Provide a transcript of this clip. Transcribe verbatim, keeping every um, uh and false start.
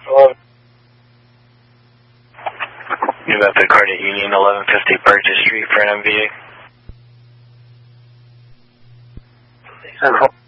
Hello. New Method Credit Union, eleven fifty Burgess Street for an M V A. And